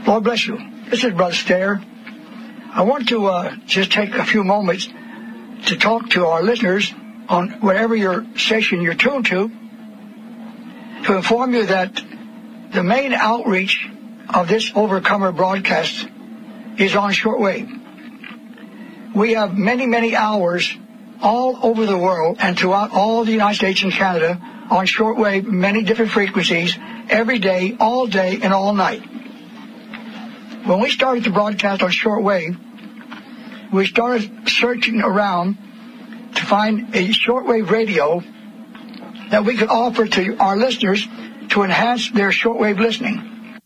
Lord bless you. This is Brother Stair. I want to just take a few moments to talk to our listeners on whatever your station you're tuned to inform you that the main outreach of this Overcomer broadcast is on shortwave. We have many, many hours all over the world and throughout all the United States and Canada on shortwave, many different frequencies, every day, all day, and all night. When we started to broadcast on shortwave, we started searching around to find a shortwave radio that we could offer to our listeners to enhance their shortwave listening.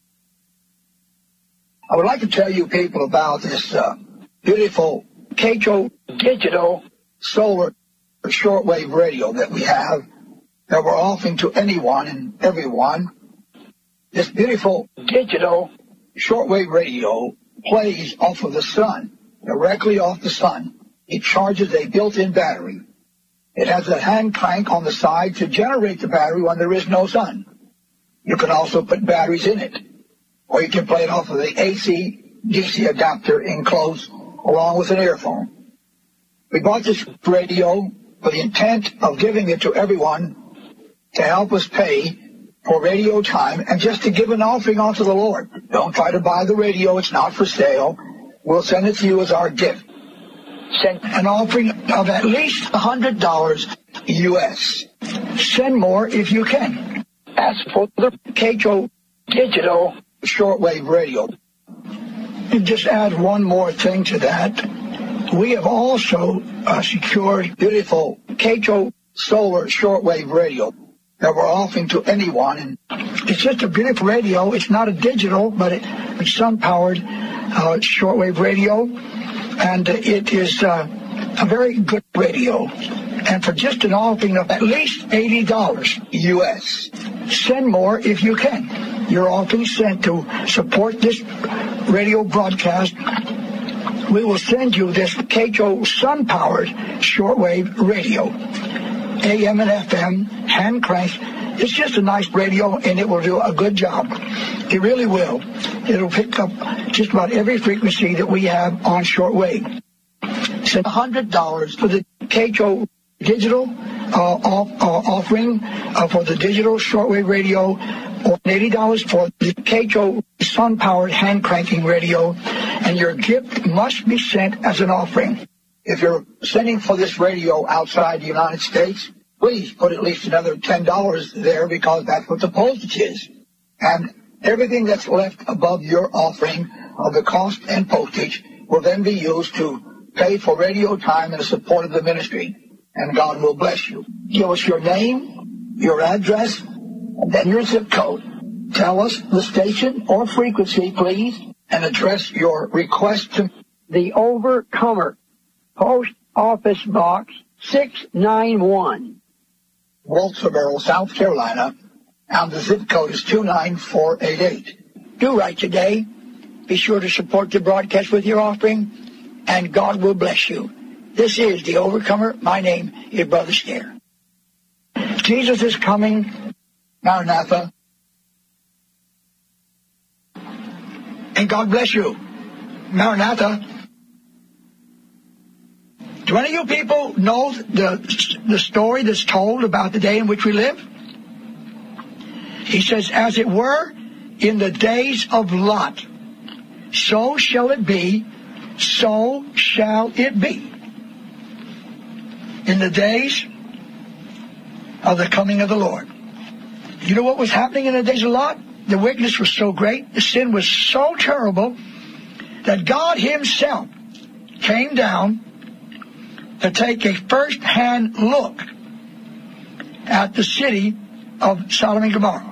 I would like to tell you people about this beautiful KHO digital solar shortwave radio that we have, that we're offering to anyone and everyone. This beautiful digital shortwave radio plays off of the sun, directly off the sun. It charges a built-in battery. It has a hand crank on the side to generate the battery when there is no sun. You can also put batteries in it, or you can play it off of the AC-DC adapter enclosed along with an earphone. We bought this radio with the intent of giving it to everyone to help us pay for radio time and just to give an offering unto the Lord. Don't try to buy the radio. It's not for sale. We'll send it to you as our gift. Send an offering of at least $100 U.S. Send more if you can. Ask for the KHO digital shortwave radio. And just add one more thing to that. We have also secured beautiful KHO solar shortwave radio that we're offering to anyone. And it's just a beautiful radio. It's not a digital, but it's sun-powered shortwave radio. And it is a very good radio. And for just an offering of at least $80 U.S. Send more if you can. Your offering sent to support this radio broadcast. We will send you this KHO sun-powered shortwave radio. AM and FM, hand crank. It's just a nice radio, and it will do a good job. It really will. It'll pick up just about every frequency that we have on shortwave. Send $100 for the KHO digital offering for the digital shortwave radio, or $80 for the KHO sun-powered hand-cranking radio, and your gift must be sent as an offering. If you're sending for this radio outside the United States, please put at least another $10 there, because that's what the postage is. And everything that's left above your offering of the cost and postage will then be used to pay for radio time and the support of the ministry. And God will bless you. Give us your name, your address, and then your zip code. Tell us the station or frequency, please, and address your request to the Overcomer, Post Office Box 691, Walterboro, South Carolina, and the zip code is 29488. Do write today. Be sure to support the broadcast with your offering, and God will bless you. This is the Overcomer. My name is Brother Stair. Jesus is coming. Maranatha. And God bless you. Maranatha. Do any of you people know the story that's told about the day in which we live? He says, as it were in the days of Lot, so shall it be, so shall it be. In the days of the coming of the Lord. You know what was happening in the days of Lot? The wickedness was so great, the sin was so terrible, that God himself came down to take a first-hand look at the city of Sodom and Gomorrah.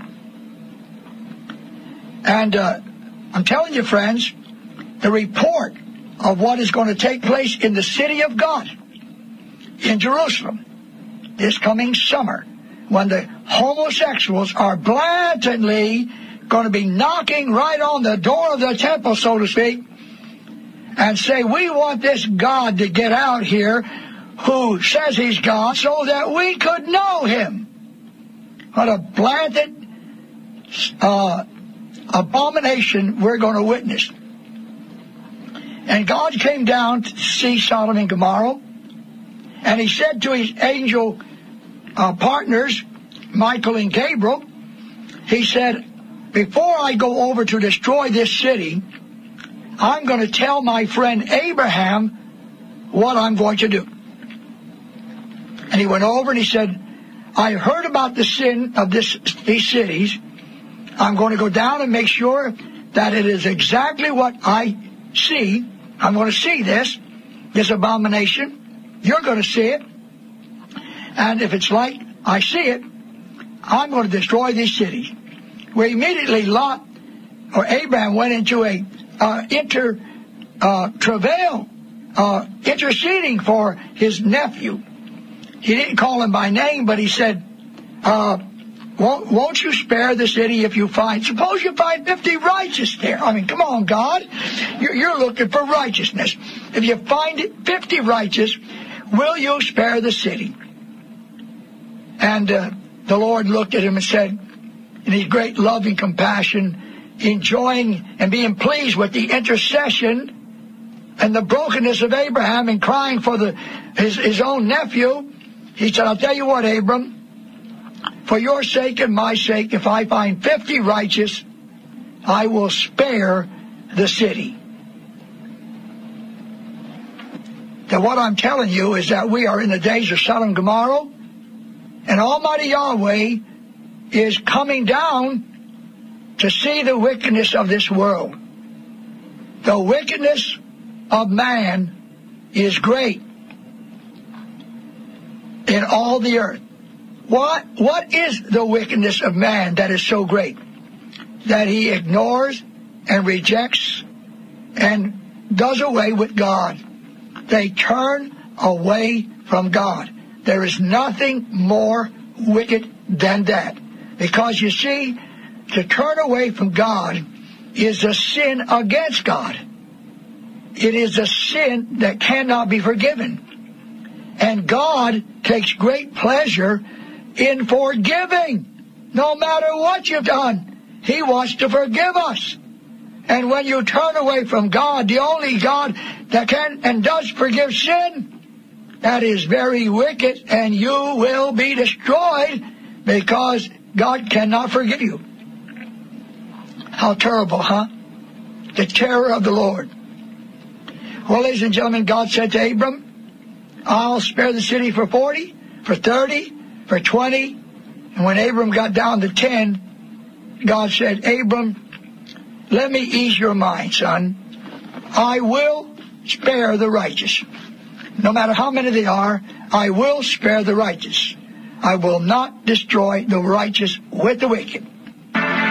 And I'm telling you, friends, the report of what is going to take place in the city of God, in Jerusalem, this coming summer, when the homosexuals are blatantly going to be knocking right on the door of the temple, so to speak, and say, we want this God to get out here who says he's God so that we could know him. What a blatant abomination we're going to witness. And God came down to see Sodom and Gomorrah, and he said to his angel partners, Michael and Gabriel, he said, before I go over to destroy this city, I'm going to tell my friend Abraham what I'm going to do. And he went over and he said, I heard about the sin of these cities. I'm going to go down and make sure that it is exactly what I see. I'm going to see this abomination. You're going to see it. And if it's like I see it, I'm going to destroy these cities. Where immediately Abraham went into a travail, interceding for his nephew. He didn't call him by name, but he said, won't you spare the city if you suppose you find 50 righteous there. I mean, come on, God. You're looking for righteousness. If you find 50 righteous, will you spare the city? And the Lord looked at him and said, in his great love and compassion, enjoying and being pleased with the intercession and the brokenness of Abraham and crying for his own nephew, he said, I'll tell you what, Abram, for your sake and my sake, if I find 50 righteous, I will spare the city. Now what I'm telling you is that we are in the days of Sodom and Gomorrah, and Almighty Yahweh is coming down to see the wickedness of this world. The wickedness of man is great in all the earth. What is the wickedness of man that is so great? That he ignores and rejects and does away with God. They turn away from God. There is nothing more wicked than that. Because you see, to turn away from God is a sin against God. It is a sin that cannot be forgiven. And God takes great pleasure in forgiving. No matter what you've done, He wants to forgive us. And when you turn away from God, the only God that can and does forgive sin, that is very wicked, and you will be destroyed because God cannot forgive you. How terrible, huh? The terror of the Lord. Well, ladies and gentlemen, God said to Abram, I'll spare the city for 40, for 30, for 20. And when Abram got down to 10, God said, Abram, let me ease your mind, son. I will spare the righteous. No matter how many they are, I will spare the righteous. I will not destroy the righteous with the wicked.